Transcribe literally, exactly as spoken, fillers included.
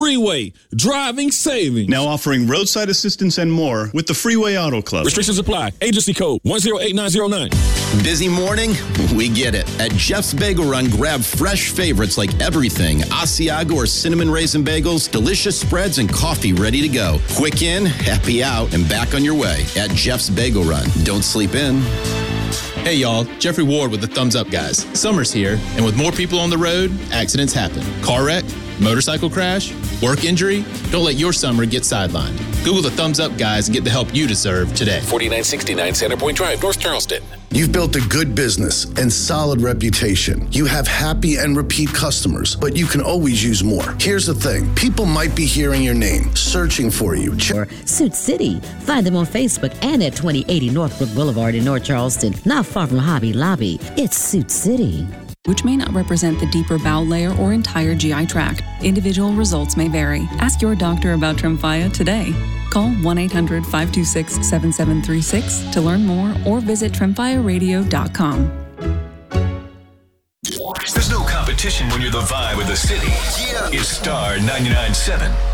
Freeway, driving savings. Now offering roadside assistance and more with the Freeway Auto Club. Restrictions apply. Agency code one zero eight nine zero nine. Busy morning? We get it. At Jeff's Bagel Run, grab fresh favorites like everything, Asiago or cinnamon raisin bagels, delicious spreads, and coffee ready to go. Quick in, happy out, and back on your way at Jeff's Bagel Run. Don't sleep in. Hey y'all, Jeffrey Ward with the Thumbs Up Guys. Summer's here, and with more people on the road, accidents happen. Car wreck, motorcycle crash, work injury. Don't let your summer get sidelined. Google the Thumbs Up Guys and get the help you deserve today. forty-nine sixty-nine Centerpoint Drive, North Charleston. You've built a good business and solid reputation. You have happy and repeat customers, but you can always use more. Here's the thing. People might be hearing your name, searching for you. Or Suit City. Find them on Facebook and at twenty eighty Northbrook Boulevard in North Charleston, not far from Hobby Lobby. It's Suit City. Which may not represent the deeper bowel layer or entire G I tract. Individual results may vary. Ask your doctor about Tremfya today. Call one eight hundred five two six seven seven three six to learn more or visit tremfya radio dot com. There's no competition when you're the vibe of the city. Yeah. It's Star ninety-nine point seven.